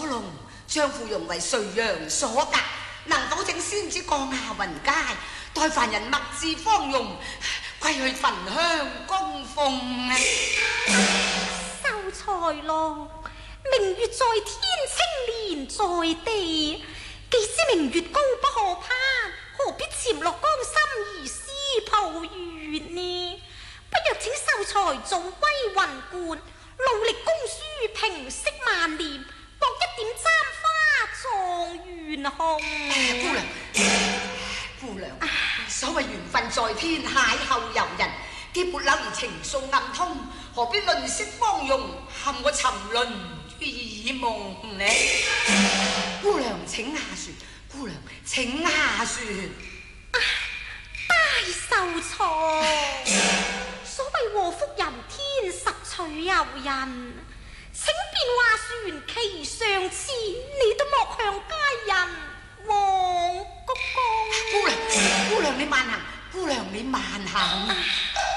龍將芙蓉為垂楊所隔，能否請仙子降下雲階，待凡人默自芳容，歸去焚香供奉啊！ 秀才郎，明月在天，青蓮在地，既知明月高不可攀，何必潛落江心而思抱月呢？不若請秀才早歸雲觀，努力供書平息萬念，博一點簪花狀元紅。 姑娘，所謂緣分在天，邂逅遊人，既沒柳而情愫暗通，何必吝嗇芳容，陷我沉淪於耳夢呢？姑娘請下船，姑娘請下船。 大秀才，所謂禍福由天，實取由人，請便話船期尚遲，你都莫向佳人王鞠躬。 姑娘你慢行，姑娘你慢行。